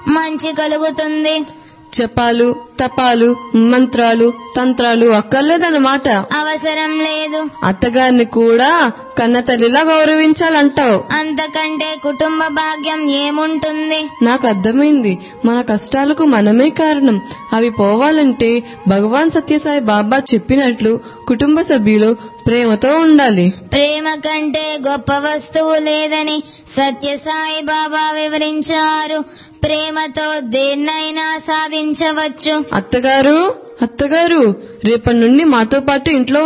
మంచి కలుగుతుంది. జపాలు, తపాలు, మంత్రాలు, తంత్రాలు అక్కర్లేదన్నమాట. అవసరం లేదు. అత్తగారిని కూడా కన్న తల్లిలా గౌరవించాలంటావు. అంతకంటే కుటుంబ భాగ్యం ఏముంటుంది? నాకు అర్థమైంది. మన కష్టాలకు మనమే కారణం. అవి పోవాలంటే భగవాన్ సత్యసాయి బాబా చెప్పినట్లు కుటుంబ సభ్యులు ప్రేమతో ఉండాలి. ప్రేమ కంటే గొప్ప వస్తువు లేదని సత్యసాయి బాబా వివరించారు. ప్రేమతో దేన్నైనా సాధించవచ్చు. అత్తగారు రేపటి నుండి మాతో పాటు ఇంట్లో